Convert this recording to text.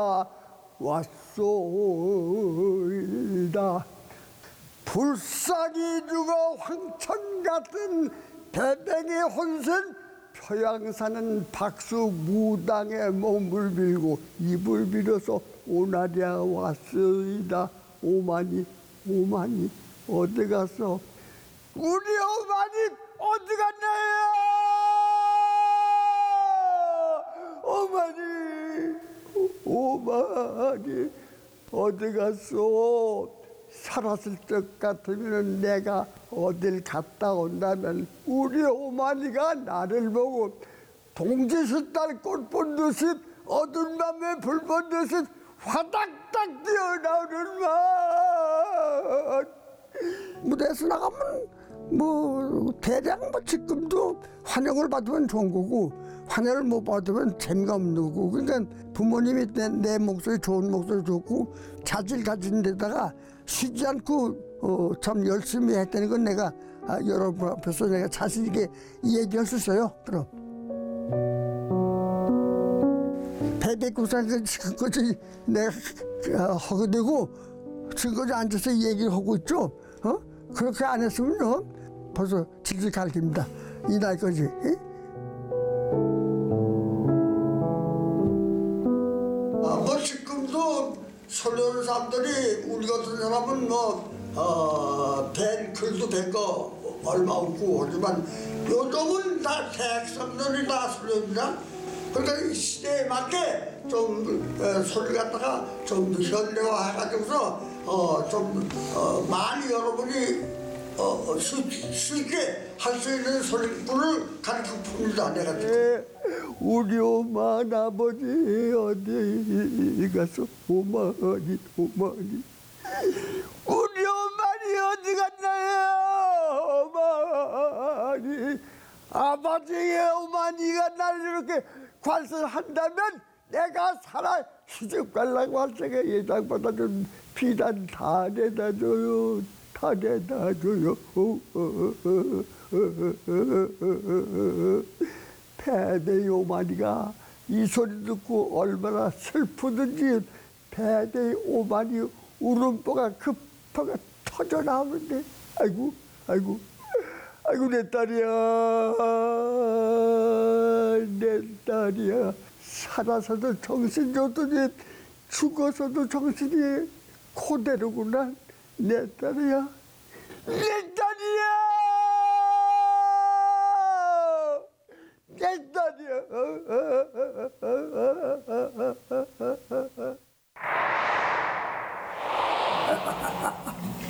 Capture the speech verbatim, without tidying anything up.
왔소이다. 불쌍히 죽어 황천 같은 배뱅의 혼선 표양사는 박수 무당의 몸을 빌고 입을 빌어서 오나리아 왔소이다. 오마니 오마니 어디 갔어? 우리 오마니 어디 갔나요? 오마니 오마니 어디 갔어? 살았을 것 같으면 내가 어딜 갔다 온다면 우리 오마니가 나를 보고 동지숫달 꽃 본 듯이 어두운 밤에 불 본 듯이 화닥닥 뛰어나오는 맛. 무대에서 나가면 뭐 대략 뭐 지금도 환영을 받으면 좋은 거고 환영을 못 받으면 재미가 없는 거고. 그러니까 부모님이 내, 내 목소리 좋은 목소리 좋고 자질 가진 데다가 쉬지 않고 어, 참 열심히 했다는 건 내가 아, 여러분 앞에서 내가 자신 있게 얘기할 수 있어요. 그럼 배백구상에서 지금까지 내가 어, 하게 되고 지금까지 앉아서 얘기를 하고 있죠. 어? 그렇게 안 했으면요 벌써 질질 갈깁니다. 이 날까지. 에? 아, 뭐 지금도 설레는 사람들이 우리 같은 사람은 뭐 어, 된 글도 뱉고 얼마 없고 하지만 요즘은 다 대학생들이 다 설레입니다. 그러니까 이 시대에 맞게 좀 어, 소리 갖다가 좀 현대화해가지고서 어, 좀 어, 많이 여러분이 어, 쉽게 할 수 있는 소리꾼을 가르쳐 풉니다. 내가 지금. 우리 오마 아버지 어디 가서 오마니 오마니 우리 오마니 어디 갔나요? 오마니 아버지의 오마니가 나를 이렇게 관설한다면 내가 살아 시집 가려고 할 때가 예상보다 좀 비단 다 내다 줘요. 다 내다 줘요. 배대의 오마니가 이 소리 듣고 얼마나 슬프든지 배대의 오마니 울음보가 급하게 터져 나오는데 아이고 아이고 아이고 내 딸이야 내 딸이야. 살아서도 정신 줬더니 죽어서도 정신이 그대로구나. 내 딸이야 내 딸이야 내 딸이야.